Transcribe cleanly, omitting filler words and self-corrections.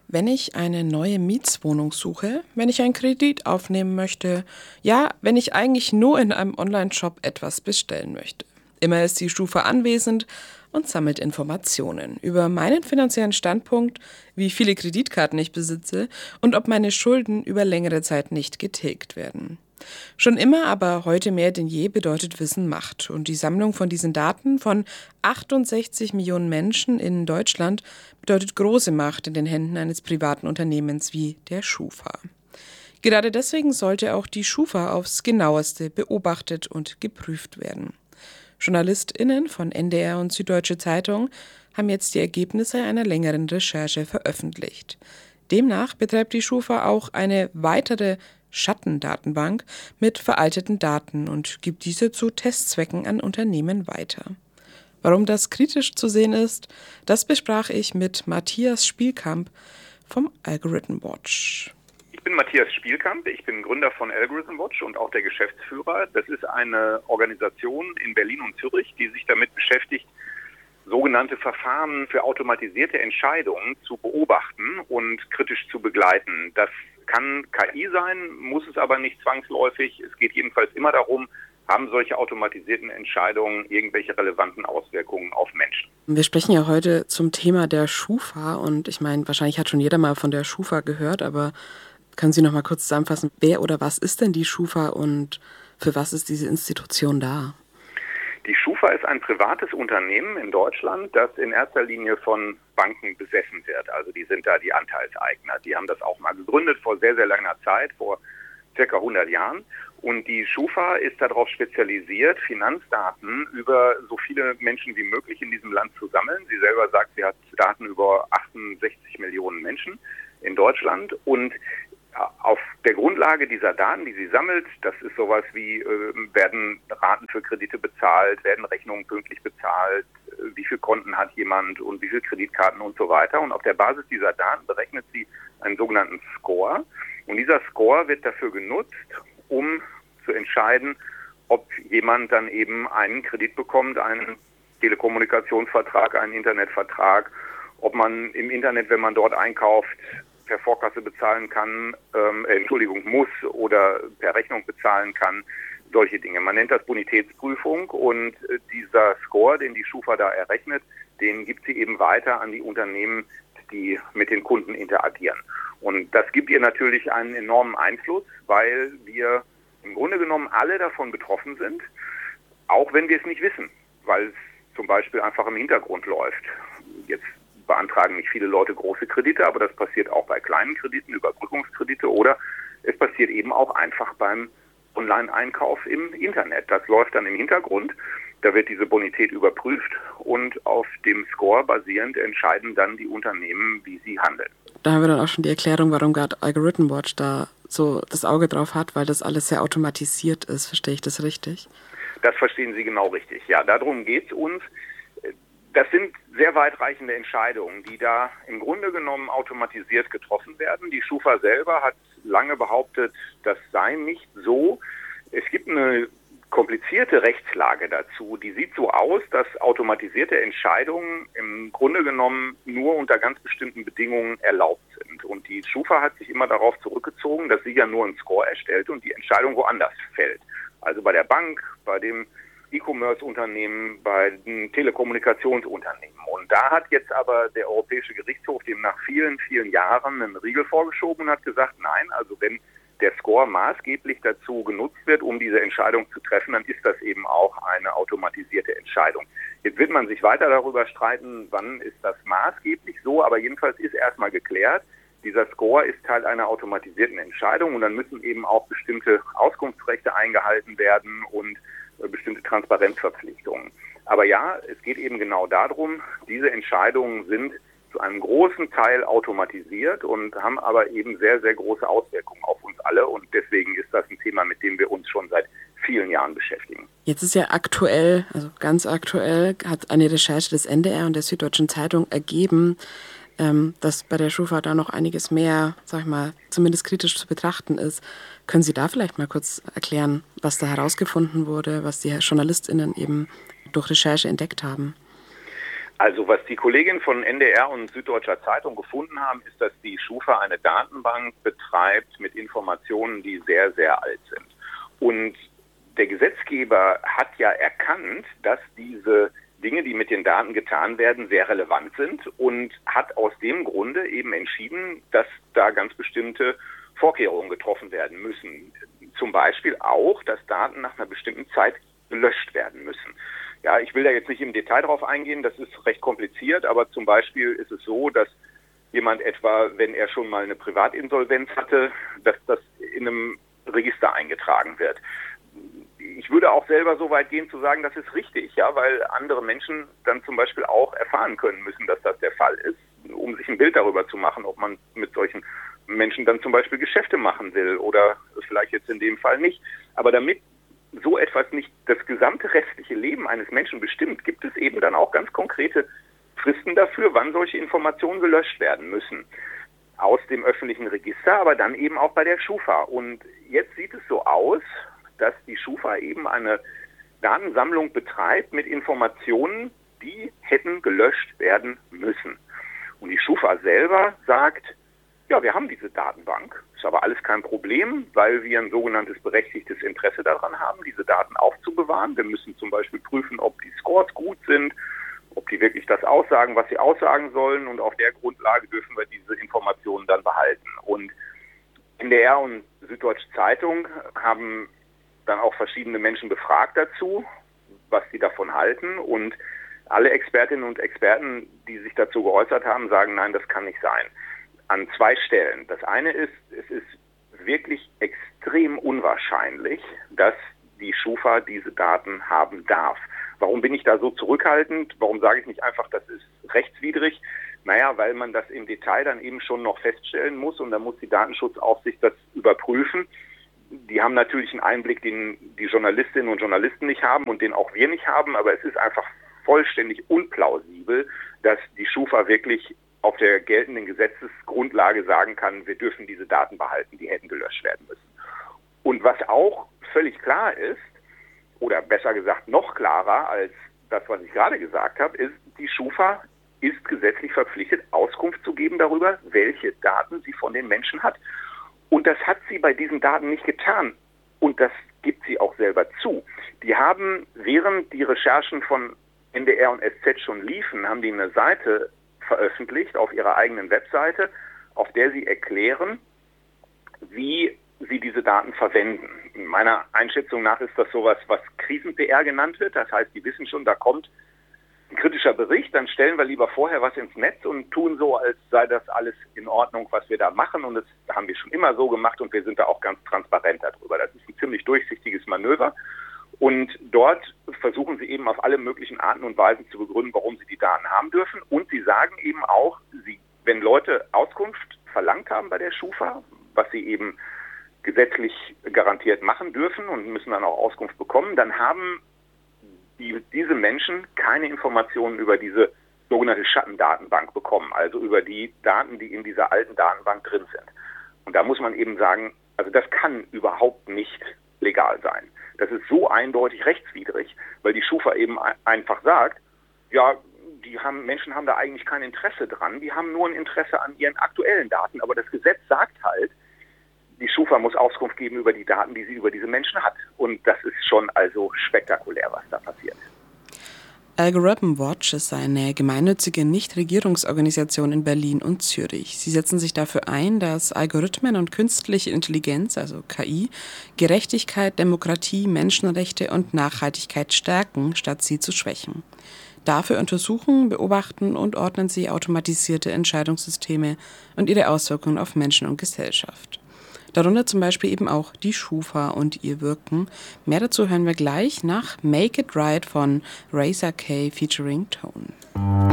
Wenn ich eine neue Mietswohnung suche, wenn ich einen Kredit aufnehmen möchte, ja, wenn ich eigentlich nur in einem Online-Shop etwas bestellen möchte. Immer ist die Schufa anwesend und sammelt Informationen über meinen finanziellen Standpunkt, wie viele Kreditkarten ich besitze und ob meine Schulden über längere Zeit nicht getilgt werden. Schon immer, aber heute mehr denn je bedeutet Wissen Macht. Und die Sammlung von diesen Daten von 68 Millionen Menschen in Deutschland bedeutet große Macht in den Händen eines privaten Unternehmens wie der Schufa. Gerade deswegen sollte auch die Schufa aufs Genaueste beobachtet und geprüft werden. JournalistInnen von NDR und Süddeutsche Zeitung haben jetzt die Ergebnisse einer längeren Recherche veröffentlicht. Demnach betreibt die Schufa auch eine weitere Schattendatenbank mit veralteten Daten und gibt diese zu Testzwecken an Unternehmen weiter. Warum das kritisch zu sehen ist, das besprach ich mit Matthias Spielkamp vom Algorithm Watch. Ich bin Matthias Spielkamp, ich bin Gründer von Algorithm Watch und auch der Geschäftsführer. Das ist eine Organisation in Berlin und Zürich, die sich damit beschäftigt, sogenannte Verfahren für automatisierte Entscheidungen zu beobachten und kritisch zu begleiten. Das kann KI sein, muss es aber nicht zwangsläufig. Es geht jedenfalls immer darum, haben solche automatisierten Entscheidungen irgendwelche relevanten Auswirkungen auf Menschen. Wir sprechen ja heute zum Thema der Schufa und ich meine, wahrscheinlich hat schon jeder mal von der Schufa gehört, aber können Sie noch mal kurz zusammenfassen, wer oder was ist denn die Schufa und für was ist diese Institution da? Die Schufa ist ein privates Unternehmen in Deutschland, das in erster Linie von Banken besessen wird. Also die sind da die Anteilseigner. Die haben das auch mal gegründet vor sehr, sehr langer Zeit, vor circa 100 Jahren. Und die Schufa ist darauf spezialisiert, Finanzdaten über so viele Menschen wie möglich in diesem Land zu sammeln. Sie selber sagt, sie hat Daten über 68 Millionen Menschen in Deutschland. Und auf der Grundlage dieser Daten, die sie sammelt, das ist sowas wie, werden Raten für Kredite bezahlt, werden Rechnungen pünktlich bezahlt, wie viele Konten hat jemand und wie viele Kreditkarten und so weiter. Und auf der Basis dieser Daten berechnet sie einen sogenannten Score. Und dieser Score wird dafür genutzt, um zu entscheiden, ob jemand dann eben einen Kredit bekommt, einen Telekommunikationsvertrag, einen Internetvertrag, ob man im Internet, wenn man dort einkauft, per Vorkasse bezahlen kann, muss oder per Rechnung bezahlen kann, solche Dinge. Man nennt das Bonitätsprüfung und dieser Score, den die Schufa da errechnet, den gibt sie eben weiter an die Unternehmen, die mit den Kunden interagieren. Und das gibt ihr natürlich einen enormen Einfluss, weil wir im Grunde genommen alle davon betroffen sind, auch wenn wir es nicht wissen, weil es zum Beispiel einfach im Hintergrund läuft. Jetzt beantragen nicht viele Leute große Kredite, aber das passiert auch bei kleinen Krediten, Überbrückungskredite oder es passiert eben auch einfach beim Online-Einkauf im Internet. Das läuft dann im Hintergrund, da wird diese Bonität überprüft und auf dem Score basierend entscheiden dann die Unternehmen, wie sie handeln. Da haben wir dann auch schon die Erklärung, warum gerade Algorithm Watch da so das Auge drauf hat, weil das alles sehr automatisiert ist. Verstehe ich das richtig? Das verstehen Sie genau richtig. Ja, darum geht es uns. Das sind sehr weitreichende Entscheidungen, die da im Grunde genommen automatisiert getroffen werden. Die Schufa selber hat lange behauptet, das sei nicht so. Es gibt eine komplizierte Rechtslage dazu. Die sieht so aus, dass automatisierte Entscheidungen im Grunde genommen nur unter ganz bestimmten Bedingungen erlaubt sind. Und die Schufa hat sich immer darauf zurückgezogen, dass sie ja nur einen Score erstellt und die Entscheidung woanders fällt. Also bei der Bank, bei dem E-Commerce-Unternehmen, bei den Telekommunikationsunternehmen. Und da hat jetzt aber der Europäische Gerichtshof dem nach vielen, vielen Jahren einen Riegel vorgeschoben und hat gesagt, nein, also wenn der Score maßgeblich dazu genutzt wird, um diese Entscheidung zu treffen, dann ist das eben auch eine automatisierte Entscheidung. Jetzt wird man sich weiter darüber streiten, wann ist das maßgeblich so, aber jedenfalls ist erstmal geklärt, dieser Score ist Teil einer automatisierten Entscheidung und dann müssen eben auch bestimmte Auskunftsrechte eingehalten werden und bestimmte Transparenzverpflichtungen. Aber ja, es geht eben genau darum, diese Entscheidungen sind zu einem großen Teil automatisiert und haben aber eben sehr, sehr große Auswirkungen auf uns alle. Und deswegen ist das ein Thema, mit dem wir uns schon seit vielen Jahren beschäftigen. Jetzt ist ja aktuell, also ganz aktuell, hat eine Recherche des NDR und der Süddeutschen Zeitung ergeben, dass bei der Schufa da noch einiges mehr, sag ich mal, zumindest kritisch zu betrachten ist. Können Sie da vielleicht mal kurz erklären, was da herausgefunden wurde, was die JournalistInnen eben durch Recherche entdeckt haben? Also was die Kolleginnen von NDR und Süddeutscher Zeitung gefunden haben, ist, dass die Schufa eine Datenbank betreibt mit Informationen, die sehr, sehr alt sind. Und der Gesetzgeber hat ja erkannt, dass diese Dinge, die mit den Daten getan werden, sehr relevant sind und hat aus dem Grunde eben entschieden, dass da ganz bestimmte Vorkehrungen getroffen werden müssen. Zum Beispiel auch, dass Daten nach einer bestimmten Zeit gelöscht werden müssen. Ja, ich will da jetzt nicht im Detail drauf eingehen, das ist recht kompliziert, aber zum Beispiel ist es so, dass jemand etwa, wenn er schon mal eine Privatinsolvenz hatte, dass das in einem Register eingetragen wird. Ich würde auch selber so weit gehen zu sagen, das ist richtig, ja, weil andere Menschen dann zum Beispiel auch erfahren können müssen, dass das der Fall ist, um sich ein Bild darüber zu machen, ob man mit solchen Menschen dann zum Beispiel Geschäfte machen will oder vielleicht jetzt in dem Fall nicht. Aber damit so etwas nicht das gesamte restliche Leben eines Menschen bestimmt, gibt es eben dann auch ganz konkrete Fristen dafür, wann solche Informationen gelöscht werden müssen. Aus dem öffentlichen Register, aber dann eben auch bei der Schufa. Und jetzt sieht es so aus, dass die Schufa eben eine Datensammlung betreibt mit Informationen, die hätten gelöscht werden müssen. Und die Schufa selber sagt, ja, wir haben diese Datenbank, ist aber alles kein Problem, weil wir ein sogenanntes berechtigtes Interesse daran haben, diese Daten aufzubewahren. Wir müssen zum Beispiel prüfen, ob die Scores gut sind, ob die wirklich das aussagen, was sie aussagen sollen, und auf der Grundlage dürfen wir diese Informationen dann behalten. Und NDR und Süddeutsche Zeitung haben dann auch verschiedene Menschen befragt dazu, was sie davon halten, und alle Expertinnen und Experten, die sich dazu geäußert haben, sagen, nein, das kann nicht sein. An zwei Stellen. Das eine ist, es ist wirklich extrem unwahrscheinlich, dass die Schufa diese Daten haben darf. Warum bin ich da so zurückhaltend? Warum sage ich nicht einfach, das ist rechtswidrig? Naja, weil man das im Detail dann eben schon noch feststellen muss, und dann muss die Datenschutzaufsicht das überprüfen. Die haben natürlich einen Einblick, den die Journalistinnen und Journalisten nicht haben und den auch wir nicht haben, aber es ist einfach vollständig unplausibel, dass die Schufa wirklich auf der geltenden Gesetzesgrundlage sagen kann, wir dürfen diese Daten behalten, die hätten gelöscht werden müssen. Und was auch völlig klar ist, oder besser gesagt noch klarer als das, was ich gerade gesagt habe, ist, die Schufa ist gesetzlich verpflichtet, Auskunft zu geben darüber, welche Daten sie von den Menschen hat. Und das hat sie bei diesen Daten nicht getan. Und das gibt sie auch selber zu. Die haben, während die Recherchen von NDR und SZ schon liefen, haben die eine Seite veröffentlicht auf ihrer eigenen Webseite, auf der sie erklären, wie sie diese Daten verwenden. In meiner Einschätzung nach ist das sowas, was Krisen-PR genannt wird. Das heißt, die wissen schon, da kommt ein kritischer Bericht, dann stellen wir lieber vorher was ins Netz und tun so, als sei das alles in Ordnung, was wir da machen. Und das haben wir schon immer so gemacht, und wir sind da auch ganz transparent darüber. Das ist ein ziemlich durchsichtiges Manöver. Und dort versuchen sie eben auf alle möglichen Arten und Weisen zu begründen, warum sie die Daten haben dürfen. Und sie sagen eben auch, wenn Leute Auskunft verlangt haben bei der Schufa, was sie eben gesetzlich garantiert machen dürfen und müssen dann auch Auskunft bekommen, dann haben diese Menschen keine Informationen über diese sogenannte Schattendatenbank bekommen, also über die Daten, die in dieser alten Datenbank drin sind. Und da muss man eben sagen, also das kann überhaupt nicht legal sein. Das ist so eindeutig rechtswidrig, weil die Schufa eben einfach sagt, ja, Menschen haben da eigentlich kein Interesse dran, die haben nur ein Interesse an ihren aktuellen Daten, aber das Gesetz sagt halt, die Schufa muss Auskunft geben über die Daten, die sie über diese Menschen hat. Und das ist schon also spektakulär, was da passiert. Algorithm Watch ist eine gemeinnützige Nichtregierungsorganisation in Berlin und Zürich. Sie setzen sich dafür ein, dass Algorithmen und künstliche Intelligenz, also KI, Gerechtigkeit, Demokratie, Menschenrechte und Nachhaltigkeit stärken, statt sie zu schwächen. Dafür untersuchen, beobachten und ordnen sie automatisierte Entscheidungssysteme und ihre Auswirkungen auf Menschen und Gesellschaft. Darunter zum Beispiel eben auch die Schufa und ihr Wirken. Mehr dazu hören wir gleich nach Make It Right von Razor K featuring Tone.